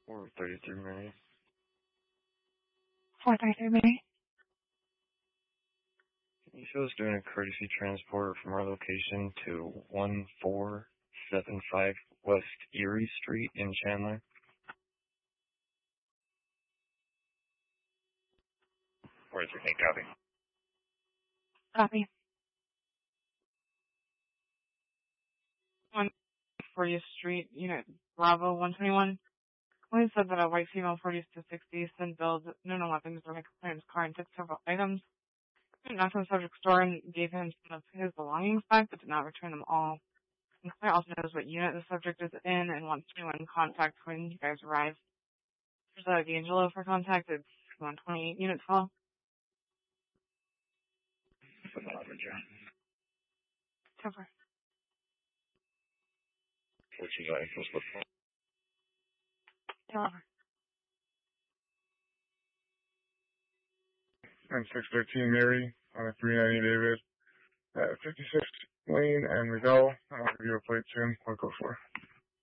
433 Mary. 433 Mary. Can you show us doing a courtesy transport from our location to 1475 West Erie Street in Chandler? 433, copy. Copy. 140th Street, Unit Bravo 121. Police said that a white female 40s to 60s then billed known weapons during a complainant's car and took several items. He knocked on the subject's door and gave him some of his belongings back, but did not return them all. The complainant also knows what unit the subject is in and wants you in contact when you guys arrive. There's D'Angelo for contact. It's 128 Unit 12. Cover. What's his ankles look like? Cover. 613 Mary on a 390 David at 56 Lane and McDowell. I'll give you a plate soon. 104.